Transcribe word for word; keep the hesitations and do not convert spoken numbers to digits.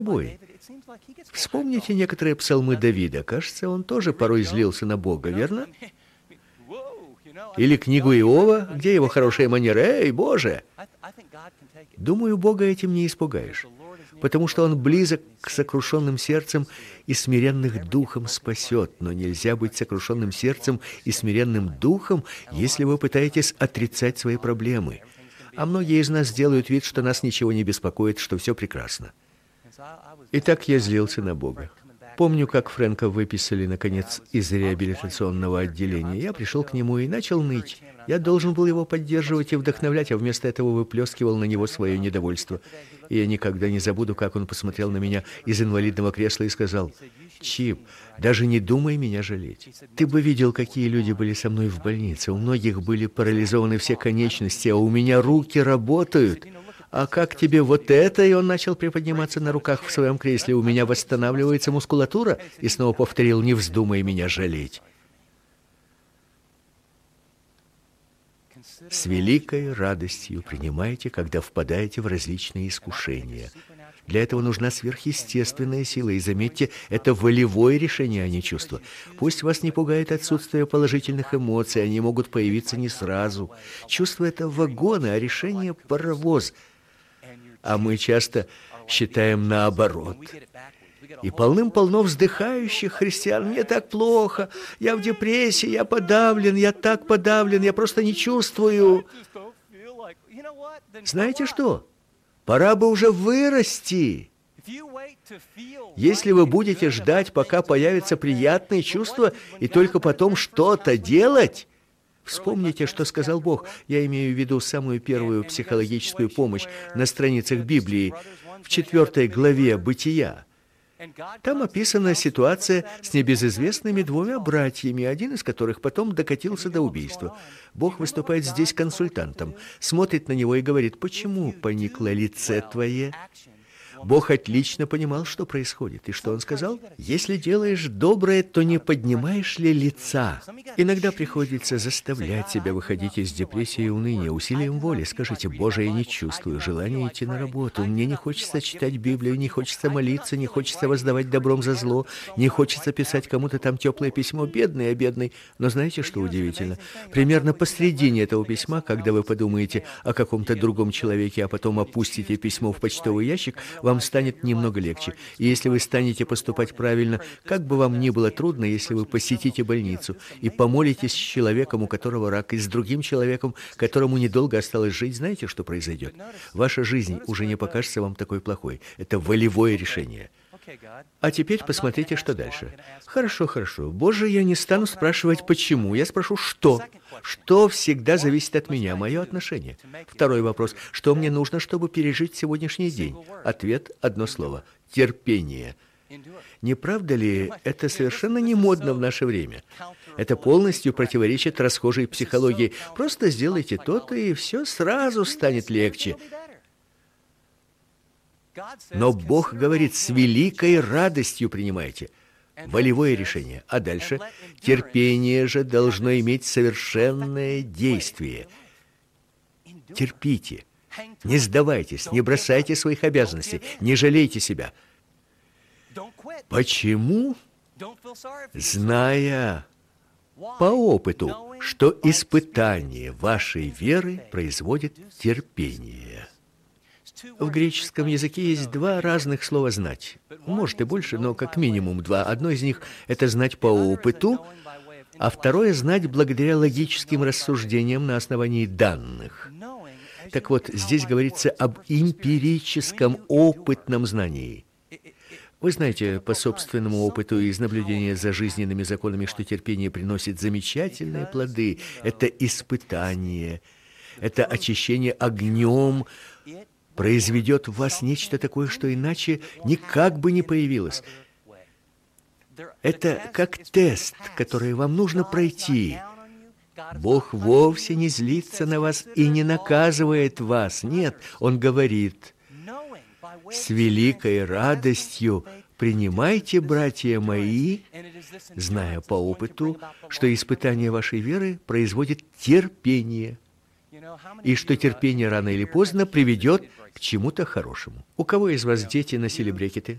собой. Вспомните некоторые псалмы Давида. Кажется, он тоже порой злился на Бога, верно? Или книгу Иова, где его хорошие манеры. «Эй, Боже!» Думаю, Бога этим не испугаешь, потому что Он близок к сокрушенным сердцем и смиренных духом спасет. Но нельзя быть сокрушенным сердцем и смиренным духом, если вы пытаетесь отрицать свои проблемы. А многие из нас делают вид, что нас ничего не беспокоит, что все прекрасно. Итак, я злился на Бога. Помню, как Фрэнка выписали, наконец, из реабилитационного отделения. Я пришел к нему и начал ныть. Я должен был его поддерживать и вдохновлять, а вместо этого выплескивал на него свое недовольство. И я никогда не забуду, как он посмотрел на меня из инвалидного кресла и сказал: «Чип, даже не думай меня жалеть. Ты бы видел, какие люди были со мной в больнице. У многих были парализованы все конечности, а у меня руки работают. А как тебе вот это?» И он начал приподниматься на руках в своем кресле. «У меня восстанавливается мускулатура». И снова повторил: «Не вздумай меня жалеть». С великой радостью принимайте, когда впадаете в различные искушения. Для этого нужна сверхъестественная сила, и заметьте, это волевое решение, а не чувство. Пусть вас не пугает отсутствие положительных эмоций, они могут появиться не сразу. Чувство — это вагоны, а решение — паровоз. А мы часто считаем наоборот. И полным-полно вздыхающих христиан: «Мне так плохо, я в депрессии, я подавлен, я так подавлен, я просто не чувствую». Знаете что? Пора бы уже вырасти. Если вы будете ждать, пока появятся приятные чувства, и только потом что-то делать... Вспомните, что сказал Бог. Я имею в виду самую первую психологическую помощь на страницах Библии, в четвертой главе Бытия. Там описана ситуация с небезызвестными двумя братьями, один из которых потом докатился до убийства. Бог выступает здесь консультантом, смотрит на него и говорит: «Почему поникло лице твое?» Бог отлично понимал, что происходит. И что Он сказал? «Если делаешь доброе, то не поднимаешь ли лица?» Иногда приходится заставлять себя выходить из депрессии и уныния усилием воли. Скажите: «Боже, я не чувствую желания идти на работу. Мне не хочется читать Библию, не хочется молиться, не хочется воздавать добром за зло, не хочется писать кому-то там теплое письмо. Бедный, я бедный». Но знаете, что удивительно? Примерно посредине этого письма, когда вы подумаете о каком-то другом человеке, а потом опустите письмо в почтовый ящик, вам станет немного легче. И если вы станете поступать правильно, как бы вам ни было трудно, если вы посетите больницу и помолитесь с человеком, у которого рак, и с другим человеком, которому недолго осталось жить, знаете, что произойдет? Ваша жизнь уже не покажется вам такой плохой. Это волевое решение. А теперь посмотрите, что дальше. Хорошо, хорошо. Боже, я не стану спрашивать, почему. Я спрошу, что? Что всегда зависит от меня, мое отношение. Второй вопрос. Что мне нужно, чтобы пережить сегодняшний день? Ответ — одно слово. Терпение. Не правда ли, это совершенно не модно в наше время? Это полностью противоречит расхожей психологии. Просто сделайте то-то, и все сразу станет легче. Но Бог говорит: с великой радостью принимайте. Волевое решение. А дальше? Терпение же должно иметь совершенное действие. Терпите. Не сдавайтесь, не бросайте своих обязанностей, не жалейте себя. Почему? Зная по опыту, что испытание вашей веры производит терпение. В греческом языке есть два разных слова «знать». Может и больше, но как минимум два. Одно из них — это знать по опыту, а второе — знать благодаря логическим рассуждениям на основании данных. Так вот, здесь говорится об эмпирическом опытном знании. Вы знаете по собственному опыту из наблюдения за жизненными законами, что терпение приносит замечательные плоды. Это испытание, это очищение огнем, произведет в вас нечто такое, что иначе никак бы не появилось. Это как тест, который вам нужно пройти. Бог вовсе не злится на вас и не наказывает вас. Нет, Он говорит: «С великой радостью принимайте, братья мои, зная по опыту, что испытание вашей веры производит терпение, и что терпение рано или поздно приведет к чему-то хорошему». У кого из вас дети носили брекеты?